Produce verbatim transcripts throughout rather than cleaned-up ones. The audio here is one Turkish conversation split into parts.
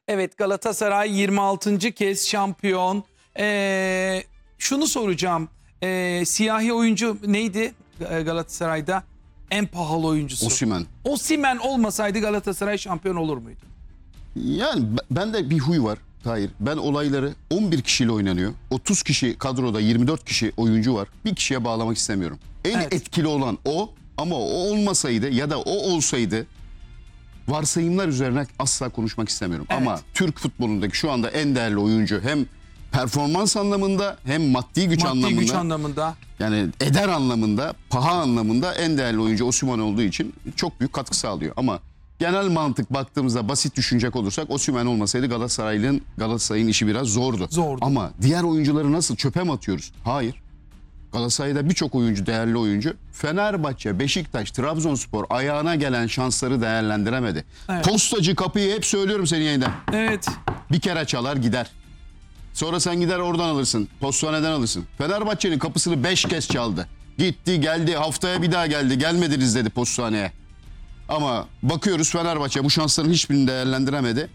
Evet, Galatasaray yirmi altıncı kez şampiyon. Ee, şunu soracağım. Ee, siyahi oyuncu neydi Galatasaray'da? En pahalı oyuncusu. Osimhen. Osimhen olmasaydı Galatasaray şampiyon olur muydu? Yani bende bir huy var. Hayır. Ben olayları on bir kişiyle oynanıyor. otuz kişi kadroda, yirmi dört kişi oyuncu var. Bir kişiye bağlamak istemiyorum. En Evet. etkili olan o, ama o olmasaydı ya da o olsaydı, varsayımlar üzerine asla konuşmak istemiyorum. Evet. Ama Türk futbolundaki şu anda en değerli oyuncu, hem performans anlamında hem maddi güç Maddi anlamında, güç anlamında. yani eder anlamında, paha anlamında en değerli oyuncu Osimhen olduğu için çok büyük katkı sağlıyor. Ama genel mantık baktığımızda, basit düşünecek olursak, Osimhen olmasaydı Galatasaray'ın Galatasaray'ın işi biraz zordu. Zordu. Ama diğer oyuncuları nasıl çöpe mi atıyoruz? Hayır. Galatasaray'da birçok oyuncu, değerli oyuncu. Fenerbahçe, Beşiktaş, Trabzonspor ayağına gelen şansları değerlendiremedi. Evet. Postacı kapıyı hep söylüyorum senin yayından. Evet. Bir kere çalar gider. Sonra sen gider oradan alırsın. Postaneden alırsın. Fenerbahçe'nin kapısını beş kez çaldı. Gitti geldi, haftaya bir daha geldi. Gelmediniz dedi postaneye. Ama bakıyoruz Fenerbahçe bu şansların hiçbirini değerlendiremedi.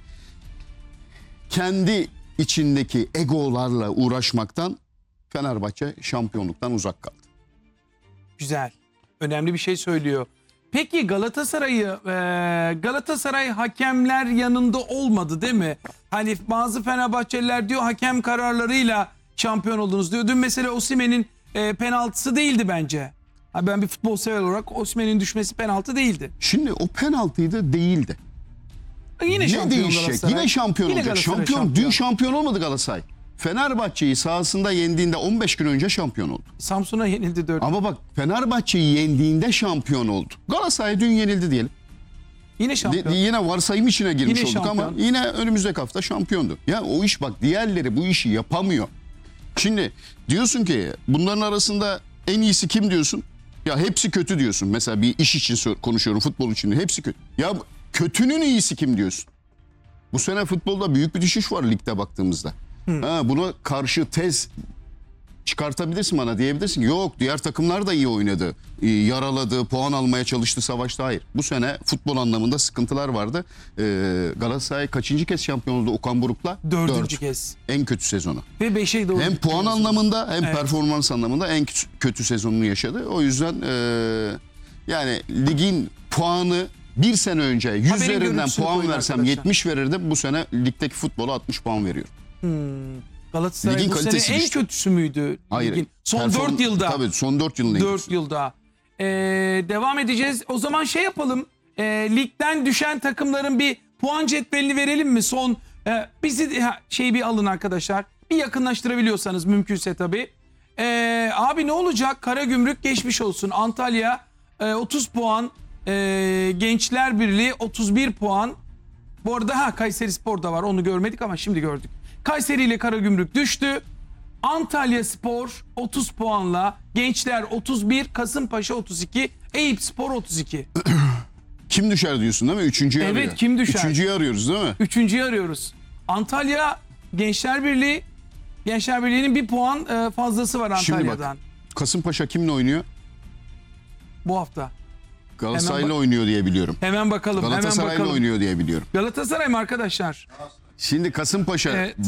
Kendi içindeki egolarla uğraşmaktan Fenerbahçe şampiyonluktan uzak kaldı. Güzel. Önemli bir şey söylüyor. Peki Galatasaray'ı e, Galatasaray hakemler yanında olmadı değil mi? Hani bazı Fenerbahçeliler diyor hakem kararlarıyla şampiyon oldunuz diyor. Dün mesela Osimhen'in e, penaltısı değildi bence. Ha, ben bir futbol sever olarak Osimhen'in düşmesi penaltı değildi. Şimdi o penaltıydı değildi. Yine Ne şampiyon değişecek? Galatasaray. Yine şampiyon Yine olacak. Galatasaray Şampiyon, şampiyon. dün şampiyon olmadı Galatasaray. Fenerbahçe'yi sahasında yendiğinde on beş gün önce şampiyon oldu. Samsun'a yenildi dört. Ama bak, Fenerbahçe'yi yendiğinde şampiyon oldu. Galatasaray dün yenildi diyelim. Yine şampiyon. De, yine varsayım içine girmiş Yine olduk şampiyon. ama yine önümüzdeki hafta şampiyondu. Ya o iş, bak, diğerleri bu işi yapamıyor. Şimdi diyorsun ki bunların arasında en iyisi kim diyorsun? Ya hepsi kötü diyorsun. Mesela bir iş için konuşuyorum, futbol için. Hepsi kötü. Ya kötünün iyisi kim diyorsun? Bu sene futbolda büyük bir düşüş var ligde baktığımızda. Ha, buna karşı tez çıkartabilirsin, bana diyebilirsin. Yok, diğer takımlar da iyi oynadı. Ee, yaraladı, puan almaya çalıştı savaşta. Hayır. Bu sene futbol anlamında sıkıntılar vardı. Ee, Galatasaray kaçıncı kez şampiyon oldu Okan Buruk'la? Dördüncü Dört. kez. En kötü sezonu. Ve beşe doğru. Hem puan anlamında hem Evet. performans anlamında en kötü sezonunu yaşadı. O yüzden ee, yani ligin puanı bir sene önce yüz Haberin üzerinden görüntüsünü puan koyun versem arkadaşlar. yetmiş verirdim. Bu sene ligdeki futbola altmış puan veriyorum. Galatasaray Ligin bu sene kalitesi en düştü. kötüsü müydü? Hayır. Ligin? Son Perform- dört yılda. Tabii son dört yılın en dört kötüsü. yılda. Ee, devam edeceğiz. O zaman şey yapalım. Ee, ligden düşen takımların bir puan cetvelini verelim mi? Son e, bizi ha, şey bir alın arkadaşlar. Bir yakınlaştırabiliyorsanız mümkünse tabii. Ee, abi ne olacak? Karagümrük geçmiş olsun. Antalya e, otuz puan. E, Gençler Birliği otuz bir puan. Bu arada ha Kayserispor da var. Onu görmedik ama şimdi gördük. Kayseri ile Karagümrük düştü. Antalyaspor otuz puanla, Gençler otuz bir, Kasımpaşa otuz iki, Eyüpspor otuz iki. Kim düşer diyorsun değil mi? Üçüncüyü Evet, arıyor. kim düşer? Üçüncüyü arıyoruz değil mi? Üçüncüyü arıyoruz. Antalya Gençler Birliği, Gençler Birliği'nin bir puan e, fazlası var Şimdi Antalya'dan bak, Kasımpaşa kimle oynuyor? bu hafta. Galatasaray'la Hemen bak- oynuyor diye biliyorum. Hemen bakalım, hemen Galatasaray'la bakalım. oynuyor diye biliyorum. Galatasaray mı arkadaşlar? Şimdi Kasımpaşa Evet.